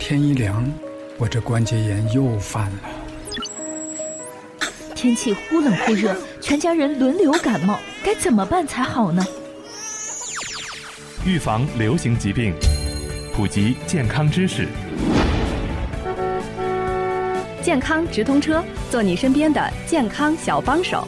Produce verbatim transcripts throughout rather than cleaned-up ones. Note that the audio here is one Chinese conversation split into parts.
天一凉，我这关节炎又犯了。 天气忽冷忽热，全家人轮流感冒，该怎么办才好呢？ 预防流行疾病，普及健康知识。 健康直通车，做你身边的健康小帮手。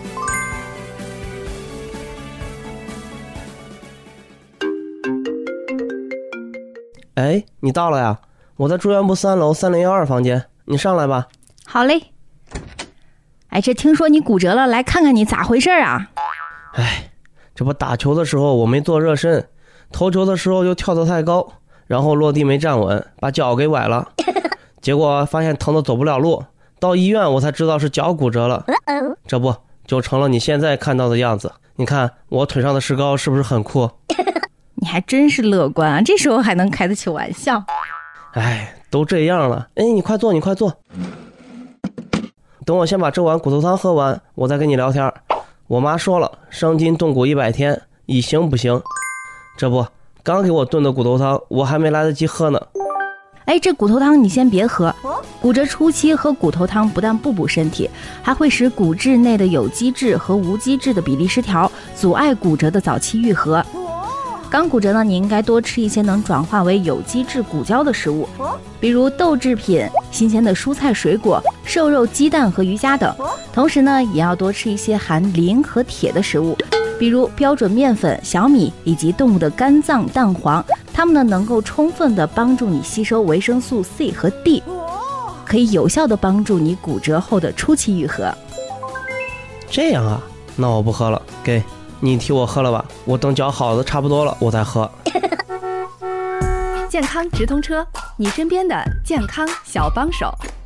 哎，你到了呀？我在住院部三楼三零幺二房间，你上来吧。 好嘞。哎，这听说你骨折了，来看看你咋回事啊？ 哎，这不打球的时候我没做热身，投球的时候又跳得太高，然后落地没站稳，把脚给崴了。结果发现疼得走不了路，到医院我才知道是脚骨折了。这不就成了你现在看到的样子。你看我腿上的石膏是不是很酷？ 你还真是乐观啊，这时候还能开得起玩笑。 哎，都这样了，哎，你快坐，你快坐。等我先把这碗骨头汤喝完，我再跟你聊天。我妈说了，伤筋动骨一百天，以行不行。这不，刚给我炖的骨头汤，我还没来得及喝呢。 哎，这骨头汤你先别喝。骨折初期喝骨头汤不但不补身体，还会使骨质内的有机质和无机质的比例失调，阻碍骨折的早期愈合。刚骨折呢，你应该多吃一些能转化为有机质骨胶的食物，比如豆制品、新鲜的蔬菜水果、瘦肉、鸡蛋和鱼虾等。同时呢，也要多吃一些含磷和铁的食物，比如标准面粉、小米以及动物的肝脏、蛋黄，它们呢能够充分的帮助你吸收维生素 C 和 D， 可以有效的帮助你骨折后的初期愈合。 这样啊，那我不喝了，给你替我喝了吧，我等脚好的差不多了我再喝。 健康直通车，你身边的健康小帮手。